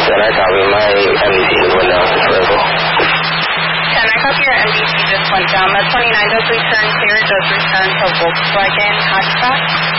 Can I copy my MDC went down forever? Can I copy your MDC just went down? The 29 does return, clear does return to Volkswagen hatchback.